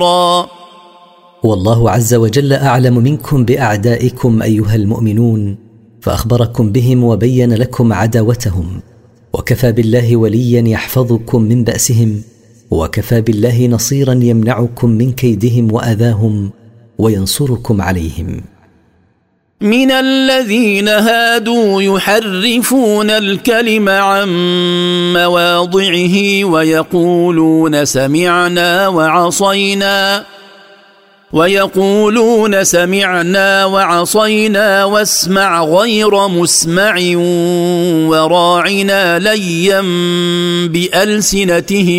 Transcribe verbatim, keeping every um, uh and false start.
والله عز وجل أعلم منكم بأعدائكم أيها المؤمنون، فأخبركم بهم وبين لكم عداوتهم، وكفى بالله وليا يحفظكم من بأسهم، وكفى بالله نصيرا يمنعكم من كيدهم وأذاهم وينصركم عليهم. من الذين هادوا يحرفون الكلم عن مواضعه ويقولون سمعنا وعصينا ويقولون سمعنا وعصينا واسمع غير مسمع وراعنا ليا بألسنتهم